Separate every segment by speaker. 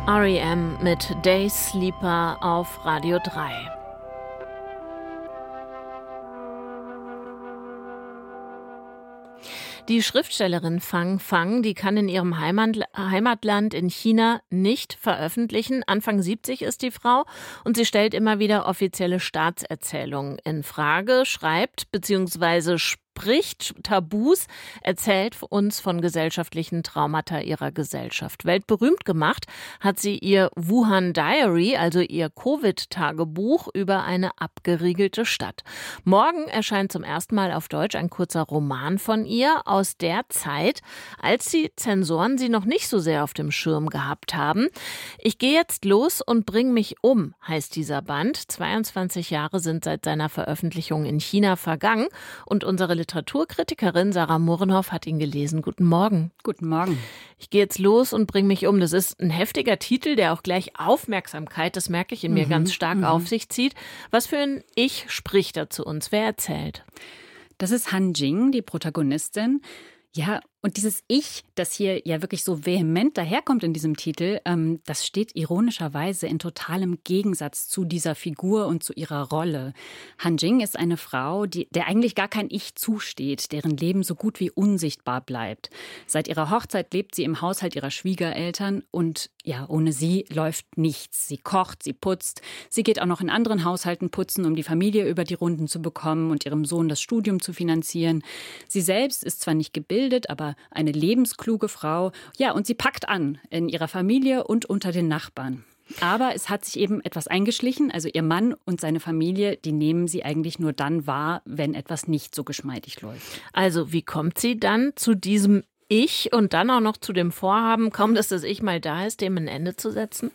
Speaker 1: R.E.M. mit Day Sleeper auf Radio 3. Die Schriftstellerin Fang Fang, die kann in ihrem Heimatland in China nicht veröffentlichen. Anfang 70 ist die Frau und sie stellt immer wieder offizielle Staatserzählungen in Frage, schreibt bzw. spricht Tabus, erzählt uns von gesellschaftlichen Traumata ihrer Gesellschaft. Weltberühmt gemacht hat sie ihr Wuhan Diary, also ihr Covid-Tagebuch über eine abgeriegelte Stadt. Morgen erscheint zum ersten Mal auf Deutsch ein kurzer Roman von ihr aus der Zeit, als die Zensoren sie noch nicht so sehr auf dem Schirm gehabt haben. Ich gehe jetzt los und bring mich um, heißt dieser Band. 22 Jahre sind seit seiner Veröffentlichung in China vergangen und unsere Literaturkritikerin Sarah Mohrenhoff hat ihn gelesen. Guten Morgen.
Speaker 2: Guten Morgen.
Speaker 1: Ich gehe jetzt los und bring mich um. Das ist ein heftiger Titel, der auch gleich Aufmerksamkeit, das merke ich in mir, ganz stark auf sich zieht. Was für ein Ich spricht da zu uns? Wer erzählt?
Speaker 2: Das ist Han Jing, die Protagonistin. Ja, und dieses Ich, das hier ja wirklich so vehement daherkommt in diesem Titel, das steht ironischerweise in totalem Gegensatz zu dieser Figur und zu ihrer Rolle. Han Jing ist eine Frau, der eigentlich gar kein Ich zusteht, deren Leben so gut wie unsichtbar bleibt. Seit ihrer Hochzeit lebt sie im Haushalt ihrer Schwiegereltern und ja, ohne sie läuft nichts. Sie kocht, sie putzt, sie geht auch noch in anderen Haushalten putzen, um die Familie über die Runden zu bekommen und ihrem Sohn das Studium zu finanzieren. Sie selbst ist zwar nicht gebildet, aber eine lebenskluge Frau. Ja, und sie packt an in ihrer Familie und unter den Nachbarn. Aber es hat sich eben etwas eingeschlichen. Also ihr Mann und seine Familie, die nehmen sie eigentlich nur dann wahr, wenn etwas nicht so geschmeidig läuft.
Speaker 1: Also wie kommt sie dann zu diesem Ich und dann auch noch zu dem Vorhaben, kaum dass das Ich mal da ist, dem ein Ende zu setzen?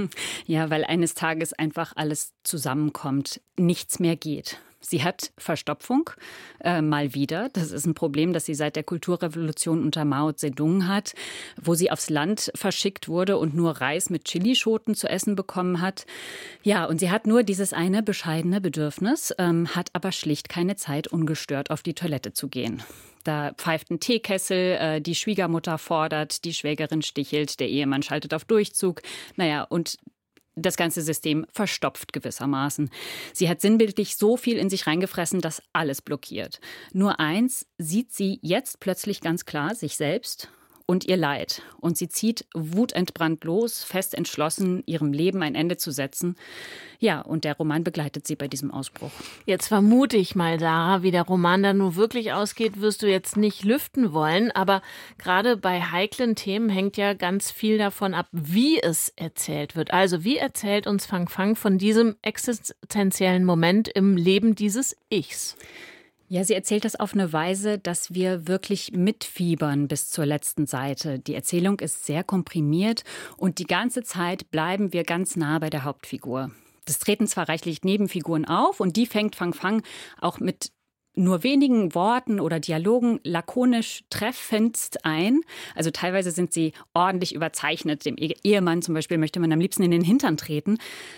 Speaker 2: Ja, weil eines Tages einfach alles zusammenkommt, nichts mehr geht. Sie hat Verstopfung, mal wieder. Das ist ein Problem, das sie seit der Kulturrevolution unter Mao Zedong hat, wo sie aufs Land verschickt wurde und nur Reis mit Chilischoten zu essen bekommen hat. Ja, und sie hat nur dieses eine bescheidene Bedürfnis, hat aber schlicht keine Zeit, ungestört auf die Toilette zu gehen. Da pfeift ein Teekessel, die Schwiegermutter fordert, die Schwägerin stichelt, der Ehemann schaltet auf Durchzug. Naja, und das ganze System verstopft gewissermaßen. Sie hat sinnbildlich so viel in sich reingefressen, dass alles blockiert. Nur eins sieht sie jetzt plötzlich ganz klar, sich selbst und ihr Leid. Und sie zieht wutentbrannt los, fest entschlossen, ihrem Leben ein Ende zu setzen. Ja, und der Roman begleitet sie bei diesem Ausbruch.
Speaker 1: Jetzt vermute ich mal, Sarah, wie der Roman dann nur wirklich ausgeht, wirst du jetzt nicht lüften wollen. Aber gerade bei heiklen Themen hängt ja ganz viel davon ab, wie es erzählt wird. Also wie erzählt uns Fang Fang von diesem existenziellen Moment im Leben dieses Ichs?
Speaker 2: Ja, sie erzählt das auf eine Weise, dass wir wirklich mitfiebern bis zur letzten Seite. Die Erzählung ist sehr komprimiert und die ganze Zeit bleiben wir ganz nah bei der Hauptfigur. Es treten zwar reichlich Nebenfiguren auf und die fängt Fang Fang auch mit nur wenigen Worten oder Dialogen lakonisch treffendst ein. Also teilweise sind sie ordentlich überzeichnet. Dem Ehemann zum Beispiel möchte man am liebsten in den Hintern treten.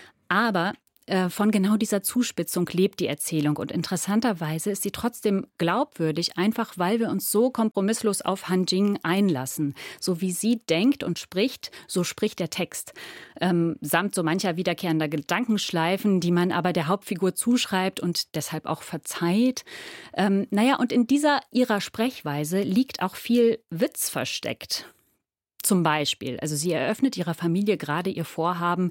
Speaker 2: Aber von genau dieser Zuspitzung lebt die Erzählung. Und interessanterweise ist sie trotzdem glaubwürdig, einfach weil wir uns so kompromisslos auf Han Jing einlassen. So wie sie denkt und spricht, so spricht der Text. Samt so mancher wiederkehrender Gedankenschleifen, die man aber der Hauptfigur zuschreibt und deshalb auch verzeiht. Und in dieser ihrer Sprechweise liegt auch viel Witz versteckt. Zum Beispiel, also sie eröffnet ihrer Familie gerade ihr Vorhaben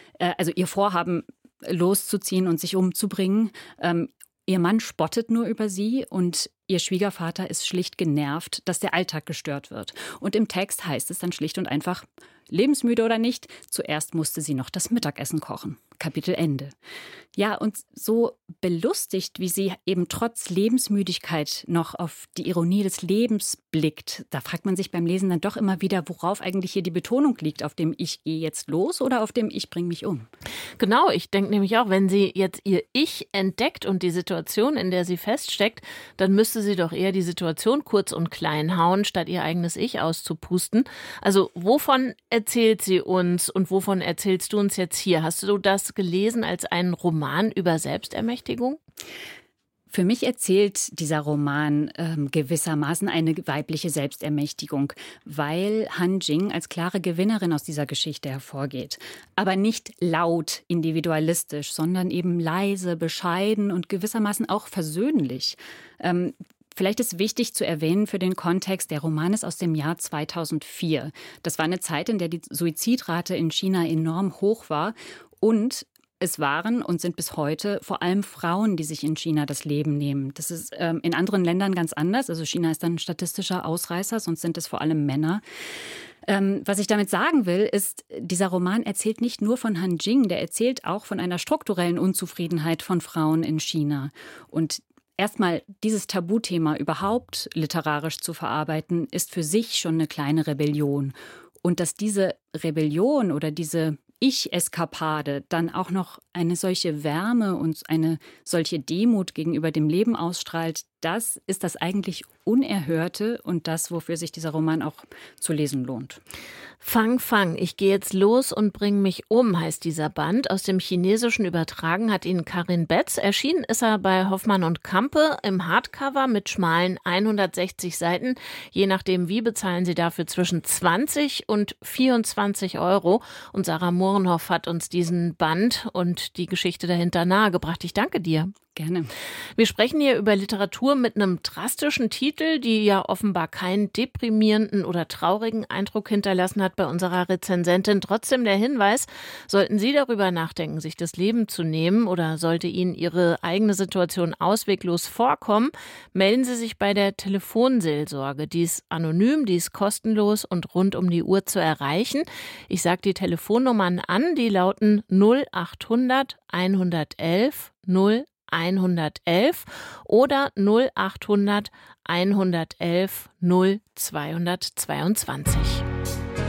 Speaker 2: loszuziehen und sich umzubringen. Ihr Mann spottet nur über sie und ihr Schwiegervater ist schlicht genervt, dass der Alltag gestört wird. Und im Text heißt es dann schlicht und einfach, lebensmüde oder nicht, zuerst musste sie noch das Mittagessen kochen. Kapitel Ende. Ja, und so belustigt, wie sie eben trotz Lebensmüdigkeit noch auf die Ironie des Lebens blickt, da fragt man sich beim Lesen dann doch immer wieder, worauf eigentlich hier die Betonung liegt, auf dem Ich gehe jetzt los oder auf dem Ich bringe mich um.
Speaker 1: Genau, ich denke nämlich auch, wenn sie jetzt ihr Ich entdeckt und die Situation, in der sie feststeckt, dann müsste sie doch eher die Situation kurz und klein hauen, statt ihr eigenes Ich auszupusten. Also wovon erzählt sie uns und wovon erzählst du uns jetzt hier? Hast du das gelesen als einen Roman über Selbstermächtigung?
Speaker 2: Für mich erzählt dieser Roman gewissermaßen eine weibliche Selbstermächtigung, weil Han Jing als klare Gewinnerin aus dieser Geschichte hervorgeht. Aber nicht laut individualistisch, sondern eben leise, bescheiden und gewissermaßen auch versöhnlich. Vielleicht ist wichtig zu erwähnen für den Kontext, der Roman ist aus dem Jahr 2004. Das war eine Zeit, in der die Suizidrate in China enorm hoch war und es waren und sind bis heute vor allem Frauen, die sich in China das Leben nehmen. Das ist in anderen Ländern ganz anders. Also China ist dann ein statistischer Ausreißer, sonst sind es vor allem Männer. Was ich damit sagen will, ist, dieser Roman erzählt nicht nur von Han Jing, der erzählt auch von einer strukturellen Unzufriedenheit von Frauen in China. Und erstmal dieses Tabuthema überhaupt literarisch zu verarbeiten, ist für sich schon eine kleine Rebellion. Und dass diese Rebellion oder diese Ich-Eskapade dann auch noch eine solche Wärme und eine solche Demut gegenüber dem Leben ausstrahlt, das ist das eigentlich Unerhörte und das, wofür sich dieser Roman auch zu lesen lohnt.
Speaker 1: Fang, fang, ich gehe jetzt los und bring mich um, heißt dieser Band. Aus dem Chinesischen übertragen hat ihn Karin Betz. Erschienen ist er bei Hoffmann und Campe im Hardcover mit schmalen 160 Seiten. Je nachdem wie, bezahlen Sie dafür zwischen 20 und 24 Euro. Und Sarah Mohrenhoff hat uns diesen Band und die Geschichte dahinter nahegebracht. Ich danke dir.
Speaker 2: Gerne.
Speaker 1: Wir sprechen hier über Literatur mit einem drastischen Titel, die ja offenbar keinen deprimierenden oder traurigen Eindruck hinterlassen hat bei unserer Rezensentin. Trotzdem der Hinweis, sollten Sie darüber nachdenken, sich das Leben zu nehmen oder sollte Ihnen Ihre eigene Situation ausweglos vorkommen, melden Sie sich bei der Telefonseelsorge. Die ist anonym, die ist kostenlos und rund um die Uhr zu erreichen. Ich sage die Telefonnummern an, die lauten 0800 111 0111 oder 0800 111 0222.